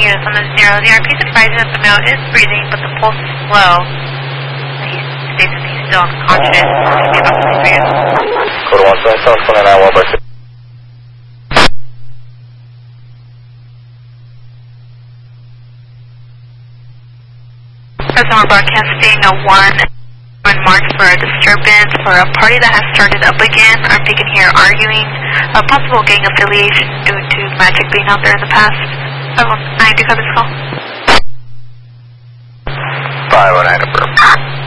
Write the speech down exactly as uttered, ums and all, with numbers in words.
Studios on the zero. The R P is advising that the male is breathing, but the pulse is slow. He states that he's still unconscious. Maybe about to sleep again. Code one seven seven twenty-nine one by six. Present, we're broadcasting a one when marked for a disturbance for a party that has started up again. I'm thinking here arguing a possible gang affiliation due to magic being out there in the past. seven one nine, do you copy this call? five oh nine, affirm.